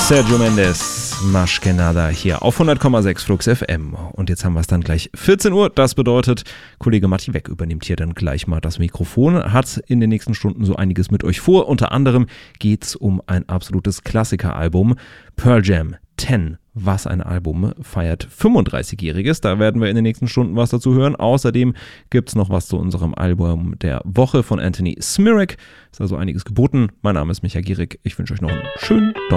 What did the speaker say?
Sergio Mendes, Más que nada hier auf 100,6 Flux FM. Und jetzt haben wir es dann gleich 14 Uhr. Das bedeutet, Kollege Matti Weck übernimmt hier dann gleich mal das Mikrofon. Hat in den nächsten Stunden so einiges mit euch vor. Unter anderem geht es um ein absolutes Klassikeralbum. Pearl Jam 10. Was ein Album, feiert 35-Jähriges. Da werden wir in den nächsten Stunden was dazu hören. Außerdem gibt es noch was zu unserem Album der Woche von Anthony Smirak. Ist also einiges geboten. Mein Name ist Micha Gierig. Ich wünsche euch noch einen schönen Donnerstag.